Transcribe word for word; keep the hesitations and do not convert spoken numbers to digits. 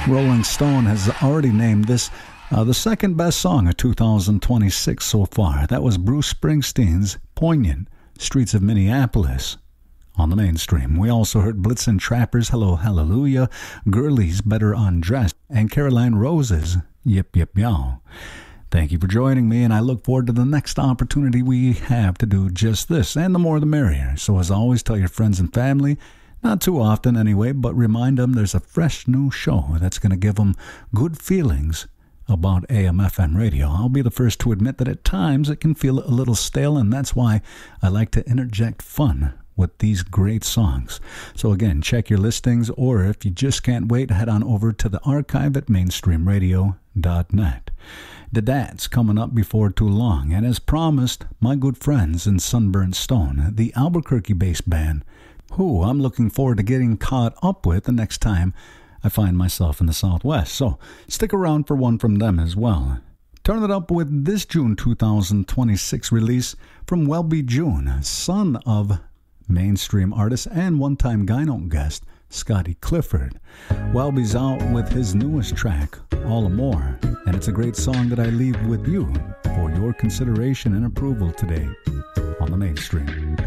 Rolling Stone has already named this uh, the second best song of two thousand twenty-six so far. That was Bruce Springsteen's Poignant, Streets of Minneapolis, on the mainstream. We also heard Blitzen Trapper's Hello Hallelujah, Girlies Better Undressed, and Caroline Rose's Yip Yip Yow. Thank you for joining me, and I look forward to the next opportunity we have to do just this, and the more the merrier. So as always, tell your friends and family, not too often anyway, but remind them there's a fresh new show that's going to give them good feelings about A M F M radio. I'll be the first to admit that at times it can feel a little stale, and that's why I like to interject fun with these great songs. So again, check your listings, or if you just can't wait, head on over to the archive at mainstream radio dot net. The Dad's coming up before too long, and as promised, my good friends in Sunburnt Stone, the Albuquerque-based band, who I'm looking forward to getting caught up with the next time I find myself in the Southwest. So stick around for one from them as well. Turn it up with this June two thousand twenty-six release from Welby June, son of mainstream artist and one-time Gyno guest Scotty Clifford. Welby's out with his newest track, All More, and it's a great song that I leave with you for your consideration and approval today on the Mainstream.